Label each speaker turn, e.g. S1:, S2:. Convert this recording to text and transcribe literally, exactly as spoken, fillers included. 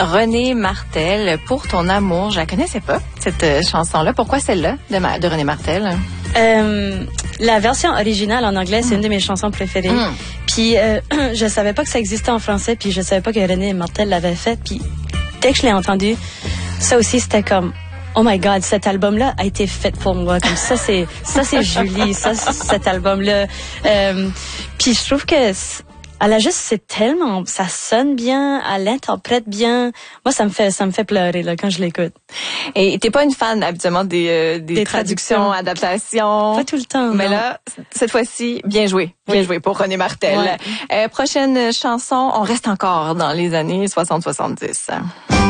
S1: René Martel, Pour ton amour. Je la connaissais pas, cette euh, chanson-là. Pourquoi celle-là de, Ma- de René Martel?
S2: Euh, la version originale en anglais, c'est mm. une de mes chansons préférées. Mm. Puis euh, je savais pas que ça existait en français, puis je savais pas que René Martel l'avait fait. Puis dès que je l'ai entendu, ça aussi c'était comme oh my God, cet album-là a été fait pour moi. Comme ça, c'est ça, c'est Julie. Ça, c'est cet album-là. Euh, puis je trouve que elle a juste, c'est tellement, ça sonne bien, elle l'interprète bien. Moi, ça me fait, ça me fait pleurer là quand je l'écoute.
S1: Et t'es pas une fan habituellement des, euh, des,
S2: des
S1: traductions,
S2: traductions,
S1: adaptations.
S2: Pas tout le temps.
S1: Mais
S2: non.
S1: là, cette fois-ci, bien joué, bien oui. joué pour René Martel. Ouais. Euh, prochaine chanson, on reste encore dans les années soixante soixante-dix.